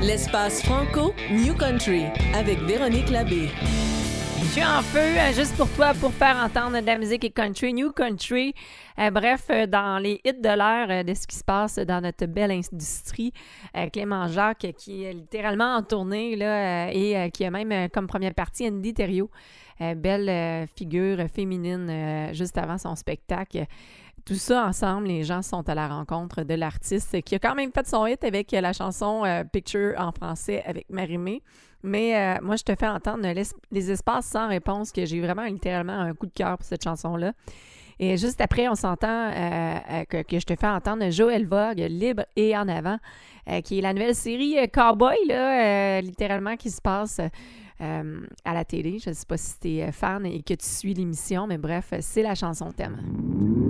L'espace franco New Country avec Véronique Labbé. Je suis en feu, juste pour toi, pour faire entendre de la musique et country, New Country. Bref, dans les hits de l'heure de ce qui se passe dans notre belle industrie, Clément Jacques qui est littéralement en tournée là, et qui a même comme première partie Andy Thériault, belle figure féminine juste avant son spectacle. Tout ça ensemble, les gens sont à la rencontre de l'artiste qui a quand même fait son hit avec la chanson Picture en français avec Marie-Mé. Mais moi, je te fais entendre les espaces sans réponse, que j'ai vraiment littéralement un coup de cœur pour cette chanson-là. Et juste après, on s'entend que je te fais entendre Joël Vogue, Libre et en avant, qui est la nouvelle série Cowboy, là, littéralement, qui se passe à la télé. Je ne sais pas si tu es fan et que tu suis l'émission, mais bref, c'est la chanson thème.